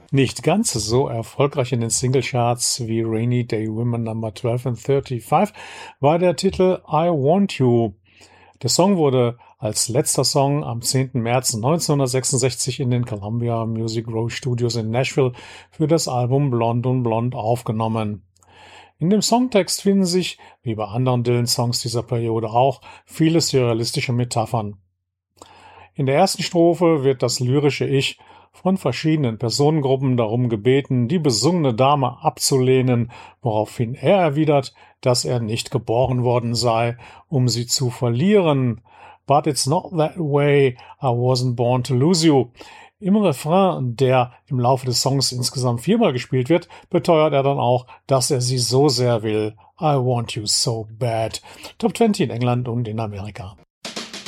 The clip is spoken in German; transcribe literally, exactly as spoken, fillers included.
Nicht ganz so erfolgreich in den Singlecharts wie Rainy Day Women Number zwölf und fünfunddreißig war der Titel I Want You. Der Song wurde als letzter Song am zehnten März neunzehnhundertsechsundsechzig in den Columbia Music Row Studios in Nashville für das Album Blonde und Blonde aufgenommen. In dem Songtext finden sich, wie bei anderen Dylan-Songs dieser Periode auch, viele surrealistische Metaphern. In der ersten Strophe wird das lyrische Ich von verschiedenen Personengruppen darum gebeten, die besungene Dame abzulehnen, woraufhin er erwidert, dass er nicht geboren worden sei, um sie zu verlieren. But it's not that way, I wasn't born to lose you. Im Refrain, der im Laufe des Songs insgesamt viermal gespielt wird, beteuert er dann auch, dass er sie so sehr will. I want you so bad. Top zwanzig in England und in Amerika.